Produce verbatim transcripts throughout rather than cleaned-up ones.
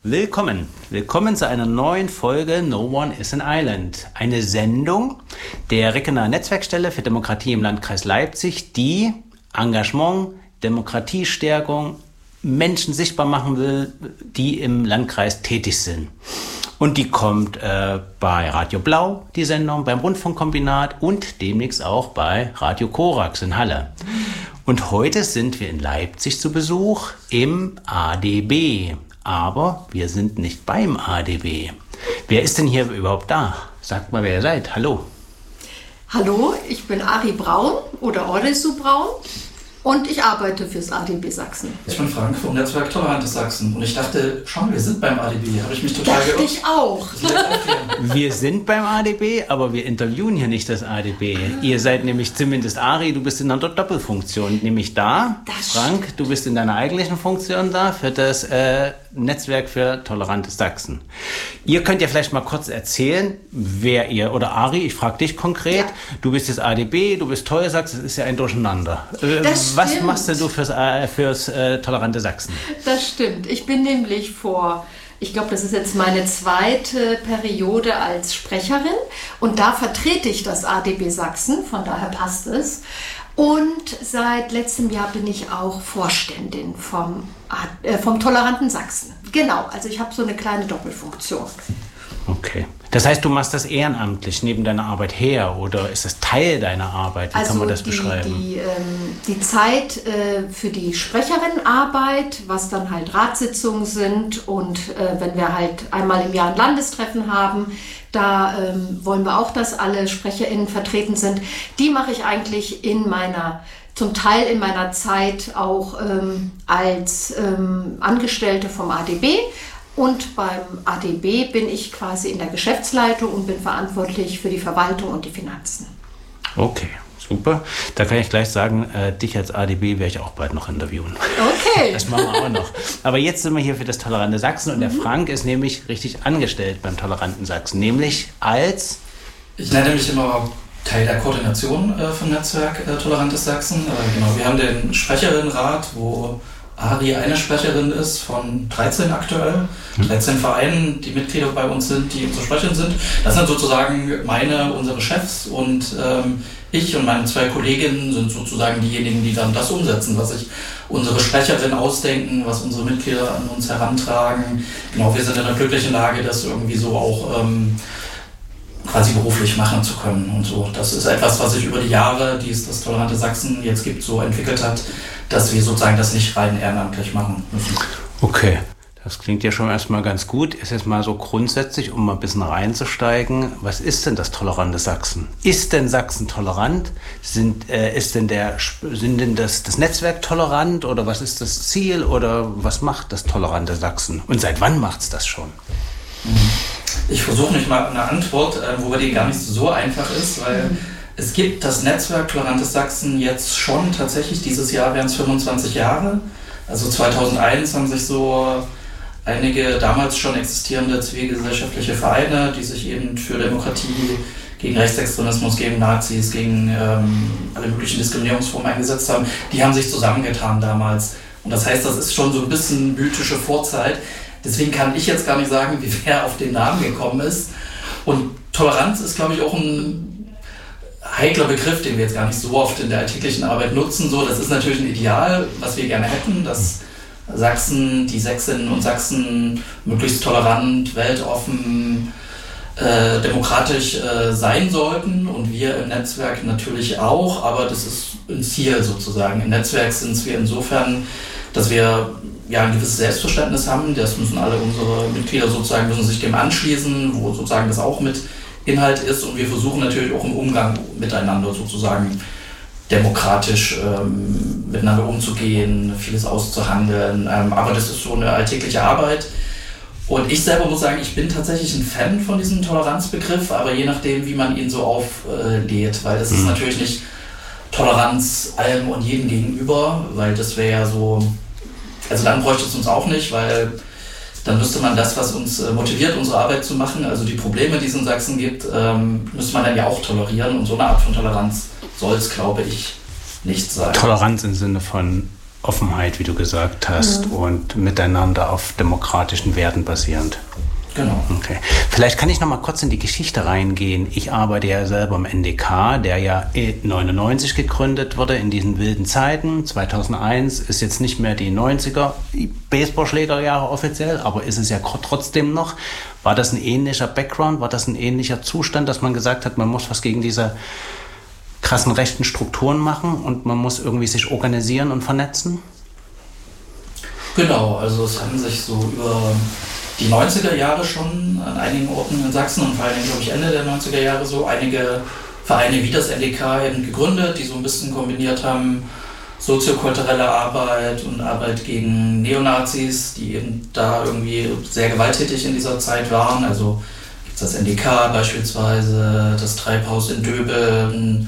Willkommen, willkommen zu einer neuen Folge No One is an Island. Eine Sendung der regionalen Netzwerkstelle für Demokratie im Landkreis Leipzig, die Engagement, Demokratiestärkung, Menschen sichtbar machen will, die im Landkreis tätig sind. Und die kommt äh, bei Radio Blau, die Sendung, beim Rundfunkkombinat und demnächst auch bei Radio Korax in Halle. Und heute sind wir in Leipzig zu Besuch im A D B. Aber wir sind nicht beim A D B. Wer ist denn hier überhaupt da? Sagt mal, wer ihr seid. Hallo. Hallo, ich bin Ari Braun oder Oresu Braun und ich arbeite fürs A D B Sachsen. Ich bin Frank vom Netzwerk Tolerantes Sachsen und ich dachte, schau, wir sind beim A D B. Habe ich mich total Dachte geirrt. Ich auch. Wir sind beim A D B, aber wir interviewen hier nicht das A D B. Ihr seid nämlich, zumindest Ari, du bist in einer Doppelfunktion, nämlich da. Das Frank, stimmt. Du bist in deiner eigentlichen Funktion da für das äh, Netzwerk für Tolerantes Sachsen. Ihr könnt ja vielleicht mal kurz erzählen, wer ihr, oder Ari, ich frage dich konkret, ja. Du bist das A D B, du bist Teuer Sachsen, das ist ja ein Durcheinander. Äh, was stimmt. machst denn du fürs, äh, fürs äh, Tolerante Sachsen? Das stimmt. Ich bin nämlich vor, ich glaube, das ist jetzt meine zweite Periode als Sprecherin und da vertrete ich das A D B Sachsen, von daher passt es. Und seit letztem Jahr bin ich auch Vorständin vom, äh, vom Toleranten Sachsen. Genau, also ich habe so eine kleine Doppelfunktion. Okay. Das heißt, du machst das ehrenamtlich neben deiner Arbeit her oder ist das Teil deiner Arbeit? Wie also kann man das die, beschreiben? Die, ähm, die Zeit äh, für die Sprecherinnenarbeit, was dann halt Ratssitzungen sind und äh, wenn wir halt einmal im Jahr ein Landestreffen haben, da ähm, wollen wir auch, dass alle SprecherInnen vertreten sind. Die mache ich eigentlich in meiner, zum Teil in meiner Zeit auch ähm, als ähm, Angestellte vom A D B. Und beim A D B bin ich quasi in der Geschäftsleitung und bin verantwortlich für die Verwaltung und die Finanzen. Okay, super. Da kann ich gleich sagen, äh, dich als A D B werde ich auch bald noch interviewen. Okay. Das machen wir auch noch. Aber jetzt sind wir hier für das Tolerante Sachsen und mhm. der Frank ist nämlich richtig angestellt beim Toleranten Sachsen, nämlich als... Ich nenne mich immer Teil der Koordination äh, vom Netzwerk äh, Tolerantes Sachsen. Äh, genau, wir haben den Sprecherinnenrat, wo Ari eine Sprecherin ist von dreizehn aktuell, dreizehn Vereinen, die Mitglieder bei uns sind, die unsere Sprecherin sind. Das sind sozusagen meine, unsere Chefs und ähm, ich und meine zwei Kolleginnen sind sozusagen diejenigen, die dann das umsetzen, was sich unsere Sprecherin ausdenken, was unsere Mitglieder an uns herantragen. Genau, wir sind in der glücklichen Lage, das irgendwie so auch ähm, quasi beruflich machen zu können und so. Das ist etwas, was sich über die Jahre, die es das Tolerante Sachsen jetzt gibt, so entwickelt hat, dass wir sozusagen das nicht rein ehrenamtlich machen müssen. Okay, das klingt ja schon erstmal ganz gut. Ist jetzt mal so grundsätzlich, um mal ein bisschen reinzusteigen, was ist denn das Tolerante Sachsen? Ist denn Sachsen tolerant? Sind, äh, ist denn der, sind denn das, das Netzwerk tolerant oder was ist das Ziel oder was macht das Tolerante Sachsen? Und seit wann macht es das schon? Ich versuche nicht mal eine Antwort, äh, wobei die gar nicht so einfach ist, weil mhm. es gibt das Netzwerk Tolerantes Sachsen jetzt schon tatsächlich, dieses Jahr wären es fünfundzwanzig Jahre. Also zweitausendeins haben sich so einige damals schon existierende zivilgesellschaftliche Vereine, die sich eben für Demokratie, gegen Rechtsextremismus, gegen Nazis, gegen ähm, alle möglichen Diskriminierungsformen eingesetzt haben, die haben sich zusammengetan damals. Und das heißt, das ist schon so ein bisschen mythische Vorzeit. Deswegen kann ich jetzt gar nicht sagen, wie wer auf den Namen gekommen ist. Und Toleranz ist, glaube ich, auch ein heikler Begriff, den wir jetzt gar nicht so oft in der alltäglichen Arbeit nutzen. So, das ist natürlich ein Ideal, was wir gerne hätten, dass Sachsen, die Sächsinnen und Sachsen möglichst tolerant, weltoffen, äh, demokratisch äh, sein sollten. Und wir im Netzwerk natürlich auch, aber das ist ein Ziel sozusagen. Im Netzwerk sind wir insofern, dass wir ja ein gewisses Selbstverständnis haben. Das müssen alle unsere Mitglieder sozusagen, müssen sich dem anschließen, wo sozusagen das auch mit Inhalt ist. Und wir versuchen natürlich auch im Umgang miteinander sozusagen demokratisch ähm, miteinander umzugehen, vieles auszuhandeln. Ähm, aber das ist so eine alltägliche Arbeit. Und ich selber muss sagen, ich bin tatsächlich ein Fan von diesem Toleranzbegriff, aber je nachdem, wie man ihn so auflädt, weil das ist natürlich nicht Toleranz allem und jedem gegenüber, weil das wäre ja so, also dann bräuchte es uns auch nicht, weil dann müsste man das, was uns motiviert, unsere Arbeit zu machen, also die Probleme, die es in Sachsen gibt, ähm, müsste man dann ja auch tolerieren und so eine Art von Toleranz soll es, glaube ich, nicht sein. Toleranz im Sinne von Offenheit, wie du gesagt hast, mhm. und miteinander auf demokratischen Werten basierend. Genau. Okay. Vielleicht kann ich noch mal kurz in die Geschichte reingehen. Ich arbeite ja selber im N D K, der ja neunundneunzig gegründet wurde in diesen wilden Zeiten. zweitausendeins ist jetzt nicht mehr die neunziger Baseballschlägerjahre offiziell, aber ist es ja trotzdem noch. War das ein ähnlicher Background? War das ein ähnlicher Zustand, dass man gesagt hat, man muss was gegen diese krassen rechten Strukturen machen und man muss irgendwie sich organisieren und vernetzen? Genau, also es haben sich so über die neunziger Jahre schon an einigen Orten in Sachsen und vor allem, glaube ich, Ende der neunziger Jahre so einige Vereine wie das N D K eben gegründet, die so ein bisschen kombiniert haben soziokulturelle Arbeit und Arbeit gegen Neonazis, die eben da irgendwie sehr gewalttätig in dieser Zeit waren. Also gibt es das N D K beispielsweise, das Treibhaus in Döbeln,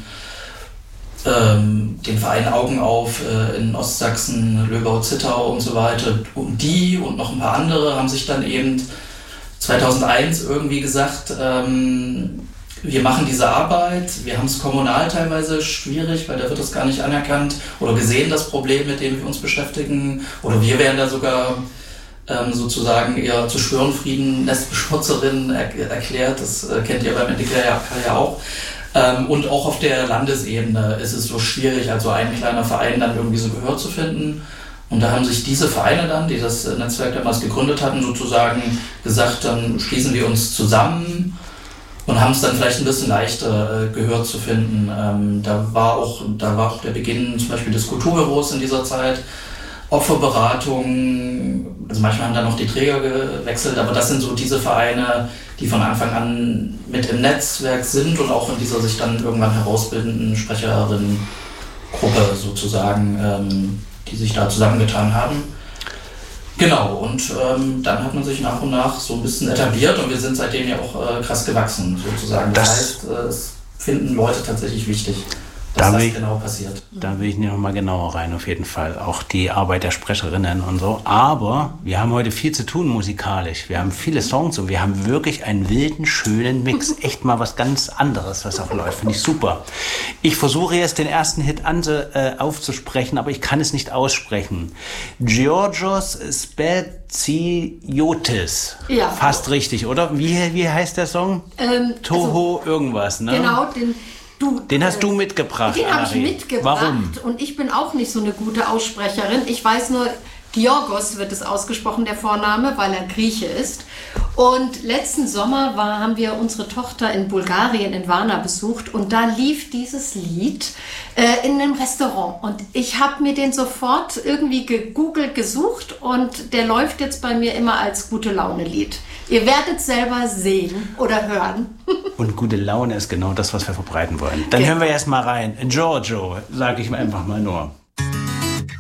den Verein Augen auf äh, in Ostsachsen, Löbau-Zittau und so weiter. Und die und noch ein paar andere haben sich dann eben zweitausendeins irgendwie gesagt, ähm, wir machen diese Arbeit, wir haben es kommunal teilweise schwierig, weil da wird es gar nicht anerkannt oder gesehen, das Problem, mit dem wir uns beschäftigen. Oder wir werden da sogar ähm, sozusagen eher zu Störenfrieden, Nestbeschmutzerinnen er- erklärt, das äh, kennt ihr beim N D K ja, ja auch. Und auch auf der Landesebene ist es so schwierig, also ein kleiner Verein dann irgendwie so Gehör zu finden. Und da haben sich diese Vereine dann, die das Netzwerk damals gegründet hatten, sozusagen gesagt, dann schließen wir uns zusammen und haben es dann vielleicht ein bisschen leichter, Gehör zu finden. Da war auch, da war auch der Beginn zum Beispiel des Kulturbüros in dieser Zeit, Opferberatung, also manchmal haben da noch die Träger gewechselt, aber das sind so diese Vereine, die von Anfang an mit im Netzwerk sind und auch in dieser sich dann irgendwann herausbildenden Sprecherinnengruppe sozusagen, ähm, die sich da zusammengetan haben. Genau, und ähm, dann hat man sich nach und nach so ein bisschen etabliert und wir sind seitdem ja auch äh, krass gewachsen sozusagen. Das, das heißt, äh, es finden Leute tatsächlich wichtig, dass da das ich, genau passiert. Da will ich noch mal genauer rein, auf jeden Fall. Auch die Arbeit der Sprecherinnen und so. Aber wir haben heute viel zu tun musikalisch. Wir haben viele Songs und wir haben wirklich einen wilden, schönen Mix. Echt mal was ganz anderes, was auch läuft. Finde ich super. Ich versuche jetzt den ersten Hit an, äh, aufzusprechen, aber ich kann es nicht aussprechen. Georgios Spetsiotis. Ja. Fast richtig, oder? Wie, wie heißt der Song? Ähm, Toho also, irgendwas, ne? Genau, den... Du, den hast äh, du mitgebracht, Den habe ich mitgebracht. Warum? Und ich bin auch nicht so eine gute Aussprecherin. Ich weiß nur, Georgos wird es ausgesprochen, der Vorname, weil er Grieche ist. Und letzten Sommer war, haben wir unsere Tochter in Bulgarien, in Varna, besucht. Und da lief dieses Lied äh, in einem Restaurant. Und ich habe mir den sofort irgendwie gegoogelt, gesucht. Und der läuft jetzt bei mir immer als Gute-Laune-Lied. Ihr werdet selber sehen oder hören. Und gute Laune ist genau das, was wir verbreiten wollen. Dann ja. hören wir erst mal rein. Giorgio, sage ich mir einfach mal nur.